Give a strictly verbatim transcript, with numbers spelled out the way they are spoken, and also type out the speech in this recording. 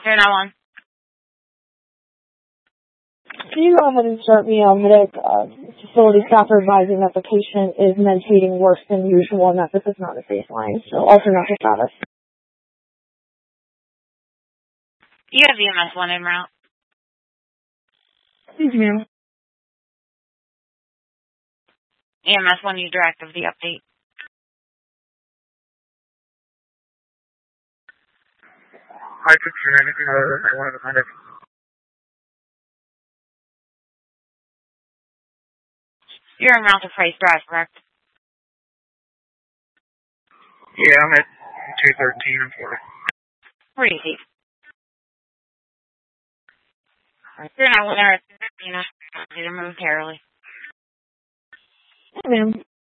Turn that one. Can you go ahead and start me on medic? Uh, facility staff are advising that the patient is meditating worse than usual and that this is not a baseline. So alternate status. You have E M S one en route. Yes, ma'am. E M S one user active the update. I could hear anything other than I wanted to find it. You're en route to Price Drive, correct? Yeah, I'm at two thirteen and forty. Pretty safe. You're not winner. You know, momentarily. Yes, ma'am.